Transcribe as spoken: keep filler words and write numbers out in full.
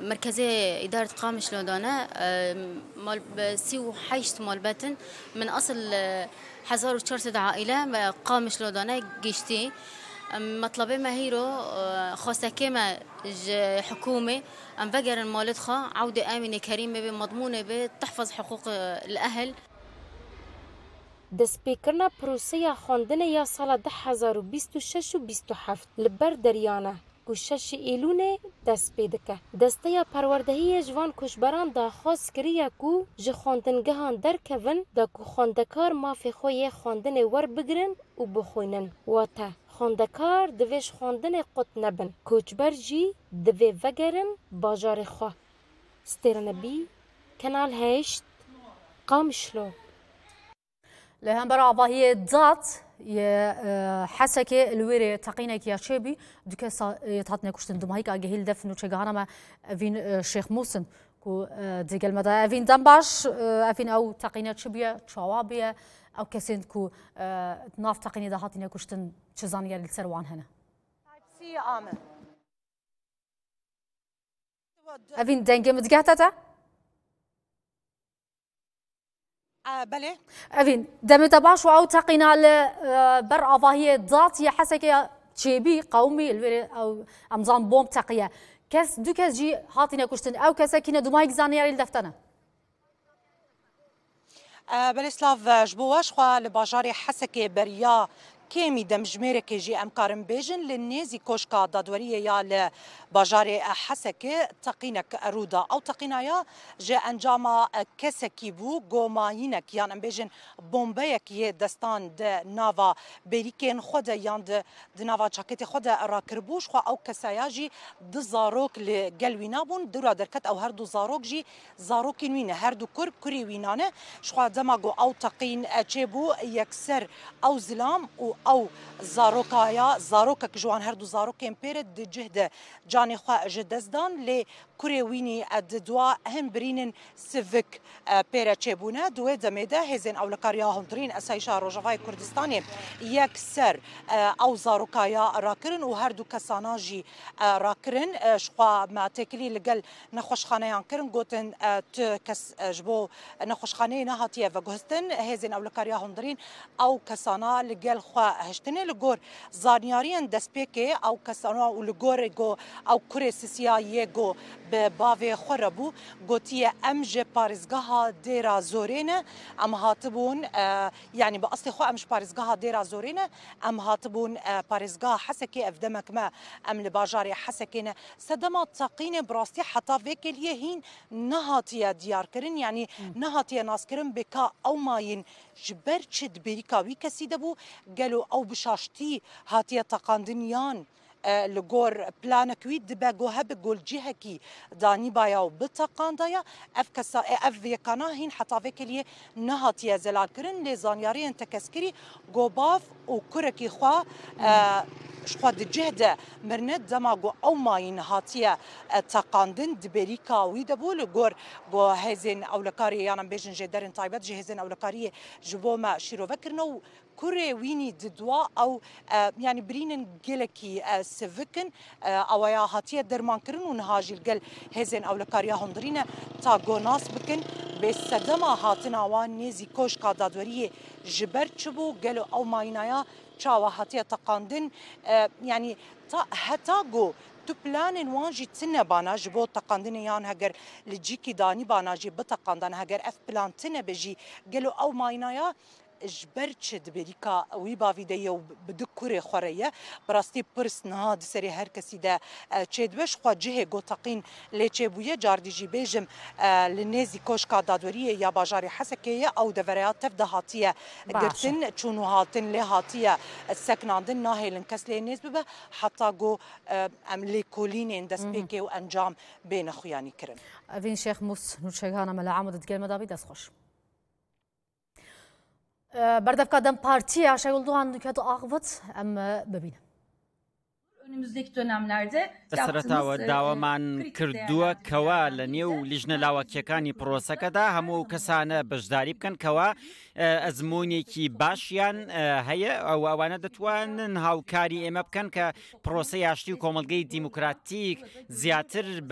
مركزية إدارة قامش لودانا مال سي وحيشت مال باتن من أصل حزار وشرطة عائلة قامش لودانا جيشتي مطلبي ما هيرو خاصة كما حكومة أم فجر المالدخة عودة آمنة كريمة بمضمونة بتحفظ حقوق الأهل. دەستپێکردنا پرۆسەیە خواندنەیە ساڵە ده هەزار و بیست و شەش و بیست و هەفت li ber deryana ku şeşê Êlûlê dest pê dike. Desteya Perwerdehiyê ji van koçberan daxwaz kiriye ku ji xwendingehan derkevin da ku xwendekar mafê xwe yê xwendinê werbigirin û bixwînin. Wate xwendekar divê ji xwendinê qut nebin. Koçber jî divê vegerin bajarê xwe. Stêrenebî, Kanal heşt, Qamişlo. لهم برا عباهية ضات يا حسكة الوري تقينك يا شبي دكا يتحطنا كشتن دمهيك أجهل دفن وشجعنا ما فين شيخ موسن كو ديك المدى فين دمباش فين أو تقينة شبيه شوابيه أو كسين كو ناف تقيني ده حاطنا كشتن شزانية للسروان هنا. أفين دنجة متجهتة؟ آه بله أفين دمت باش وأو تقينا ل بر عضاهية ضات يا حسكة شيبي قومي الوري أو أمزان بوم تقية كاس دو كاس جي هاتينا كشتن أو كاس كنا دومايك زانياري الدفتنا آه بله سلاف جبواش خوا لباجاري حسكة بريا كيمي دمجميرة كيجي أمكارم بيجن للنيزي كوشكا دادورية يا لباجاري حسكة تقينك أرودا أو تقينا يا جا أنجاما كسكي بو قوماينك يان أم بيجن بومبيك يه دستان د نافا بريكين خودا يان د نافا جاكيت خودا راكربوش خوا أو كساياجي د زاروك لقلوينا بون دورا دركت أو هردو زاروك جي زاروكين وين هردو كر كري وينانه شخوا دماغو أو تقين أجيبو يكسر أو زلام و او زاروکایا زاروکک جوان هر دو زاروکین پرد جهد جانی خوا جدزدان ل کوری وینی اد دوا هم برینن سیویک پره چبونه دوه دمده هزن اولکاریا هندرین اسایشا روجاوای کردستانی یک سر او زاروکایا راکرن و هر دو کسانا جی راکرن شخوا ما تکلی لگل نخوشخانه یان کرن گوتن ت کس جبو نخوشخانه نهاتیه و گهستن هزن اولکاریا هندرین او کسانا لگل خوا هشتنه لگور زانیارین دسپیکه او کسانا و لگور گو او کره سیسیایه گو به باوی خوربو گوتیه ام جه پارزگاه دیرا زورینه ام هاتبون یعنی با اصل خو امش پارزگاه دیرا زورینه ام هاتبون پارزگاه حسکه افدمک ما ام لباجاری حسکینه صدما تقین براستی حتی وکلیه هین نهاتیه دیار کرن یعنی نهاتیه ناس کرن بکا او ماین جبر چد بریکا وی کسی دبو قالوا او بشاشتي هاتيه تقاندنيان لجور بلانك ويد دباغو هب جول جهكي داني بايا وبتقاندايا اف كسا اف يكاناهين حتى فيكليه نهاتيه زلال كرن لي زانيارين تكسكري جوباف وكركي خوا شخوا دجهده مرند دماغو او ماين هاتيه تقاندن دبريكا ويدبو لجور جو هزن اولكاري يعني بيجن جدرن طيبات جهزن اولكاريه جبوما شيرو فكرنو كوري ويني ددوا او يعني برينن جلكي سيفكن او يا هاتيه درمان كرن ونهاجي الجل هزن اولكاريا هندرينا تا جوناس بكن بسدما هاتنا وان نيزي كوش قادادوريه جبر تشبو قالوا او ماينايا تشاوا هاتيه تقاندن يعني تا هتاغو تو بلان وانجي تسنى بانا جبو تقاندن يان هجر لجيكي داني بانا جي بتقاندن هجر اف بلان تنى بجي قالوا او ماينايا جبرت دبريكا ويبا فيديو بدكوري خوريه براستي برس نهاد سري هر كسي دا تشدوش خو جهه غوتقين لچبويه جاردي جي بيجم لنيزي كوشكا دادوريه يا باجاري حسكيه او دفريات تفدا هاتيه قرتن چونو هاتن له هاتيه سكناندن ناهلن كسلي نسبه حتى جو املي كولين دسبيكي وانجام بين خوياني كرن افين شيخ موس نوشغانا ملا عمود تقل مدابي دس خوش بردف kadın parti aşağı olduğu nükatı ağvıt ama bebine. Önümüzdeki dönemlerde سرتاوە داوامان کردووە کەوا لە نێو لیژنە لاوەکیەکانی پرۆسەکەدا هەموو کەسانە بەشداری بکەن کەوا ئەزمموونێکی باشیان هەیە ئەو ئەوانە دەتوانن هاوکاری ئێمە بکەن کە پرۆسە یاشتی و کۆمەلگەی دیموکراتیک زیاتر